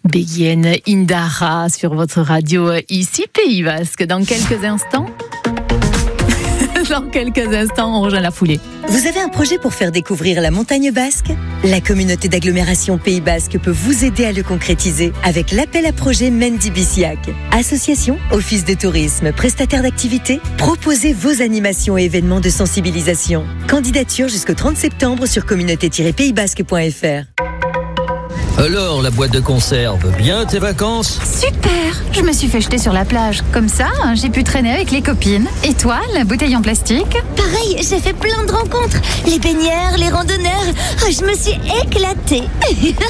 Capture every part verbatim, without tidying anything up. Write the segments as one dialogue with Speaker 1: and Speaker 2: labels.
Speaker 1: Begin Indara sur votre radio ici Pays Basque. Dans quelques instants, dans quelques instants, on rejoint la foulée.
Speaker 2: Vous avez un projet pour faire découvrir la montagne basque ? La communauté d'agglomération Pays Basque peut vous aider à le concrétiser avec l'appel à projet Mendy Bisiac. Association, office de tourisme, prestataire d'activités, proposez vos animations et événements de sensibilisation. Candidature jusqu'au trente septembre sur communauté tiret pays basque point f r.
Speaker 3: Alors, la boîte de conserve, bien tes vacances ?
Speaker 4: Super! Je me suis fait jeter sur la plage. Comme ça, j'ai pu traîner avec les copines. Et toi, la bouteille en plastique ?
Speaker 5: Pareil, j'ai fait plein de rencontres. Les baigneurs, les randonneurs. Oh, je me suis éclatée.
Speaker 6: Stop !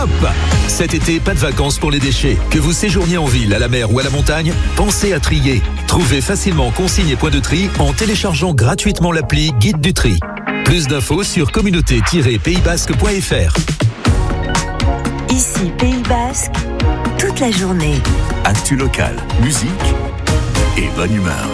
Speaker 6: Cet été, pas de vacances pour les déchets. Que vous séjourniez en ville, à la mer ou à la montagne, pensez à trier. Trouvez facilement consignes et points de tri en téléchargeant gratuitement l'appli Guide du tri. Plus d'infos sur communauté tiret pays basque point f r.
Speaker 2: Ici Pays Basque, toute la journée.
Speaker 7: Actu local, musique et bonne humeur.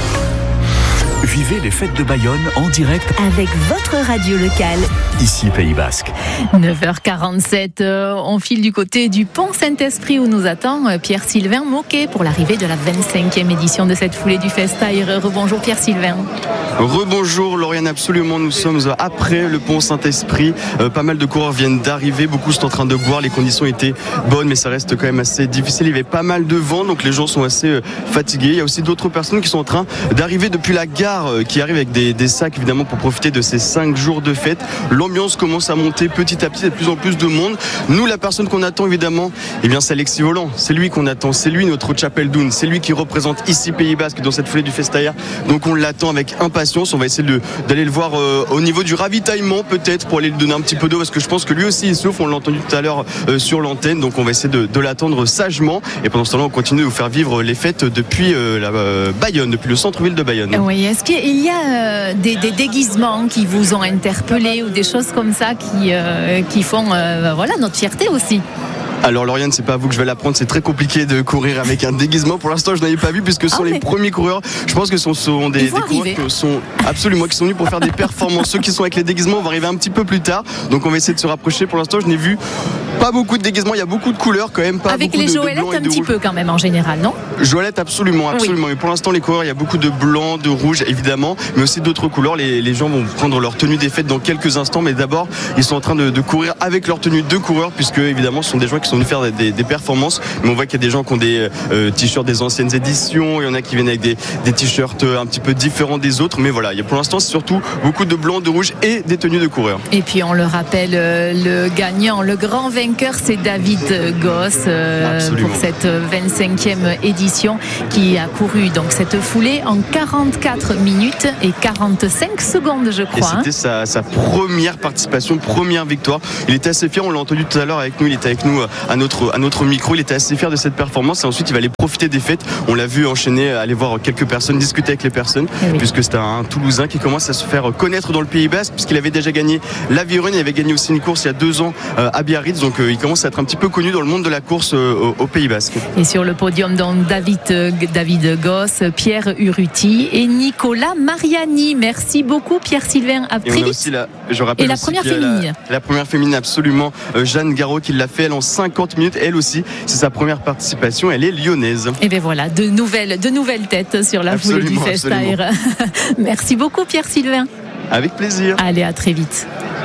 Speaker 7: Vivez les fêtes de Bayonne en direct
Speaker 2: Avec votre radio locale.
Speaker 7: Ici Pays Basque.
Speaker 1: neuf heures quarante-sept, euh, on file du côté du Pont Saint-Esprit où nous attend euh, Pierre-Sylvain Moquet pour l'arrivée de la vingt-cinquième édition de cette foulée du Festaire. Rebonjour Pierre-Sylvain.
Speaker 8: Rebonjour Lauriane, absolument, nous sommes après le Pont Saint-Esprit. Euh, pas mal de coureurs viennent d'arriver, beaucoup sont en train de boire, les conditions étaient bonnes mais ça reste quand même assez difficile. Il y avait pas mal de vent donc les gens sont assez euh, fatigués. Il y a aussi d'autres personnes qui sont en train d'arriver depuis la gare, qui arrive avec des, des sacs évidemment pour profiter de ces cinq jours de fête. L'ambiance commence à monter petit à petit, il y a de plus en plus de monde. Nous, la personne qu'on attend évidemment, eh bien c'est Alexis Volant, c'est lui qu'on attend, c'est lui notre Chapelle d'Oun, c'est lui qui représente ici Pays Basque dans cette foulée du Festaire. Donc on l'attend avec impatience, on va essayer de, d'aller le voir euh, au niveau du ravitaillement peut-être pour aller lui donner un petit peu d'eau parce que je pense que lui aussi il souffre, on l'a entendu tout à l'heure euh, sur l'antenne, donc on va essayer de, de l'attendre sagement et pendant ce temps-là on continue de vous faire vivre les fêtes depuis euh, la euh, Bayonne, depuis le centre-ville de Bayonne.
Speaker 1: Oui, est-ce qu'il y a euh, des, des déguisements qui vous ont interpellé ou des choses comme ça qui, euh, qui font euh, voilà, notre fierté aussi?
Speaker 8: Alors Lauriane, c'est pas à vous que je vais l'apprendre, c'est très compliqué de courir avec un déguisement. Pour l'instant, je n'avais pas vu puisque ce sont ah, les premiers coureurs. Je pense que ce sont des, des coureurs qui sont absolument qui sont venus pour faire des performances. Ceux qui sont avec les déguisements vont arriver un petit peu plus tard. Donc on va essayer de se rapprocher. Pour l'instant, je n'ai vu pas beaucoup de déguisements. Il y a beaucoup de couleurs quand même. Pas
Speaker 1: avec
Speaker 8: beaucoup
Speaker 1: les
Speaker 8: de,
Speaker 1: joëlettes
Speaker 8: de
Speaker 1: un petit peu quand même en général, non?
Speaker 8: Joëlettes, absolument, absolument. Oui. Mais pour l'instant, les coureurs, il y a beaucoup de blanc, de rouge évidemment, mais aussi d'autres couleurs. Les, les gens vont prendre leur tenue des fêtes dans quelques instants. Mais d'abord, ils sont en train de, de courir avec leur tenue de coureur puisque évidemment, ce sont des gens qui sont venus faire des, des, des performances, mais on voit qu'il y a des gens qui ont des euh, t-shirts des anciennes éditions, il y en a qui viennent avec des, des t-shirts un petit peu différents des autres, mais voilà, il y a pour l'instant c'est surtout beaucoup de blanc, de rouge et des tenues de coureurs.
Speaker 1: Et puis on le rappelle, le gagnant, le grand vainqueur, c'est David Goss euh, pour cette vingt-cinquième édition qui a couru donc cette foulée en quarante-quatre minutes et quarante-cinq secondes, je crois.
Speaker 8: Et c'était hein. sa, sa première participation, première victoire. Il était assez fier, on l'a entendu tout à l'heure avec nous, il était avec nous à notre, à notre micro, il était assez fier de cette performance et ensuite il va aller profiter des fêtes. On l'a vu enchaîner, aller voir quelques personnes, discuter avec les personnes, oui. puisque c'est un Toulousain qui commence à se faire connaître dans le Pays Basque, puisqu'il avait déjà gagné la Vironne, il avait gagné aussi une course il y a deux ans euh, à Biarritz, donc euh, il commence à être un petit peu connu dans le monde de la course euh, au, au Pays Basque.
Speaker 1: Et sur le podium, donc David, euh, David Goss, Pierre Urruti et Nicolas Mariani. Merci beaucoup Pierre-Sylvain, à très vite.
Speaker 8: La, je rappelle
Speaker 1: et la première féminine.
Speaker 8: La, la première féminine, absolument. Euh, Jeanne Garot qui l'a fait, elle en cinquante minutes, elle aussi. C'est sa première participation, elle est lyonnaise.
Speaker 1: Et bien voilà, de nouvelles, de nouvelles têtes sur la foulée du Festaire. Merci beaucoup Pierre-Sylvain.
Speaker 8: Avec plaisir.
Speaker 1: Allez, à très vite.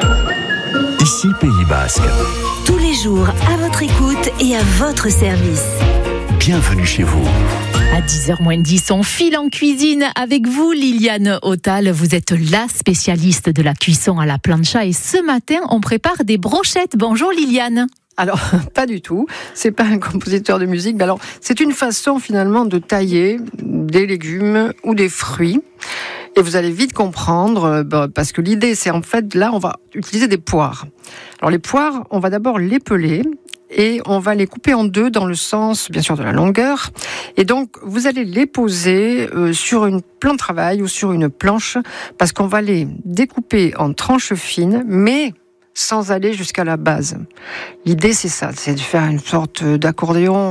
Speaker 7: Ici Pays Basque.
Speaker 2: Tous les jours, à votre écoute et à votre service.
Speaker 7: Bienvenue chez vous.
Speaker 1: À dix heures moins dix, on file en cuisine avec vous, Liliane Autal. Vous êtes la spécialiste de la cuisson à la plancha et ce matin, on prépare des brochettes. Bonjour Liliane.
Speaker 9: Alors, pas du tout. C'est pas un compositeur de musique. Mais alors, c'est une façon finalement de tailler des légumes ou des fruits. Et vous allez vite comprendre, parce que l'idée, c'est en fait, là, on va utiliser des poires. Alors, les poires, on va d'abord les peler et on va les couper en deux dans le sens, bien sûr, de la longueur. Et donc, vous allez les poser euh, sur une plan de travail ou sur une planche, parce qu'on va les découper en tranches fines, mais sans aller jusqu'à la base. L'idée, c'est ça, c'est de faire une sorte d'accordéon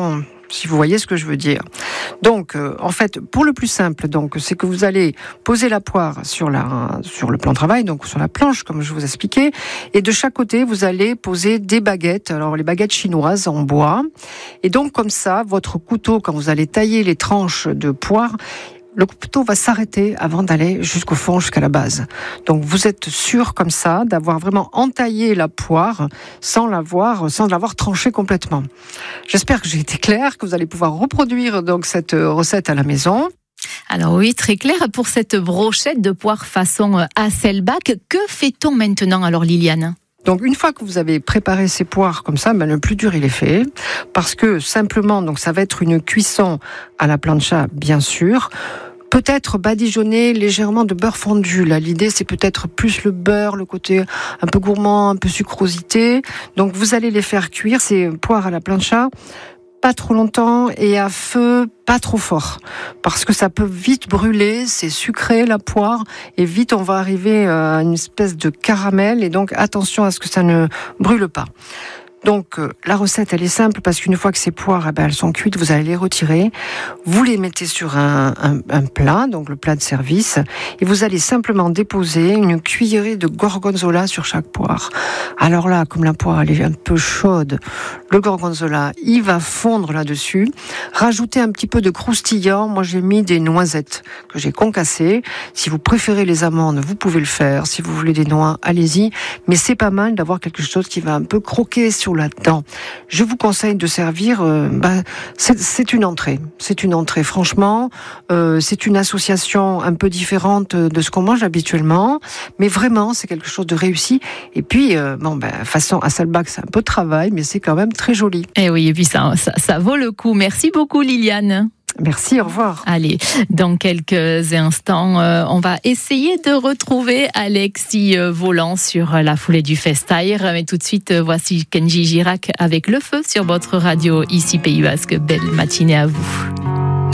Speaker 9: si vous voyez ce que je veux dire. Donc, euh, en fait, pour le plus simple, donc, c'est que vous allez poser la poire sur la, sur le plan de travail, donc sur la planche, comme je vous expliquais, et de chaque côté, vous allez poser des baguettes, alors les baguettes chinoises en bois, et donc comme ça, votre couteau, quand vous allez tailler les tranches de poire, le couteau va s'arrêter avant d'aller jusqu'au fond, jusqu'à la base. Donc vous êtes sûr comme ça d'avoir vraiment entaillé la poire sans l'avoir, sans l'avoir tranchée complètement. J'espère que j'ai été claire, que vous allez pouvoir reproduire donc cette recette à la maison.
Speaker 1: Alors oui, très clair pour cette brochette de poire façon Hasselback. Que fait-on maintenant alors, Liliane ?
Speaker 9: Donc une fois que vous avez préparé ces poires comme ça, ben le plus dur il est fait, parce que simplement donc ça va être une cuisson à la plancha bien sûr. Peut-être badigeonner légèrement de beurre fondu. Là, l'idée, c'est peut-être plus le beurre, le côté un peu gourmand, un peu sucrosité. Donc, vous allez les faire cuire, ces poires à la plancha, pas trop longtemps et à feu pas trop fort. Parce que ça peut vite brûler, c'est sucré la poire, et vite on va arriver à une espèce de caramel, et donc attention à ce que ça ne brûle pas. Donc euh, la recette elle est simple parce qu'une fois que ces poires eh ben, elles sont cuites, vous allez les retirer, vous les mettez sur un, un, un plat, donc le plat de service, et vous allez simplement déposer une cuillerée de gorgonzola sur chaque poire. Alors là, comme la poire elle est un peu chaude, le gorgonzola il va fondre là-dessus. Rajoutez un petit peu de croustillant. Moi j'ai mis des noisettes que j'ai concassées. Si vous préférez les amandes, vous pouvez le faire. Si vous voulez des noix, allez-y. Mais c'est pas mal d'avoir quelque chose qui va un peu croquer sur là-dedans. Je vous conseille de servir, euh, bah, c'est, c'est une entrée. C'est une entrée, franchement. Euh, c'est une association un peu différente de ce qu'on mange habituellement, mais vraiment, c'est quelque chose de réussi. Et puis, euh, bon, ben, façon Hasselback, c'est un peu de travail, mais c'est quand même très joli.
Speaker 1: Et oui, et puis ça, ça, ça vaut le coup. Merci beaucoup, Liliane.
Speaker 9: Merci, au revoir.
Speaker 1: Allez, dans quelques instants, euh, on va essayer de retrouver Alexis euh, Volant sur la foulée du Festair. Mais tout de suite, euh, voici Kenji Girac avec Le Feu sur votre radio, ici Pays Basque. Belle matinée à vous.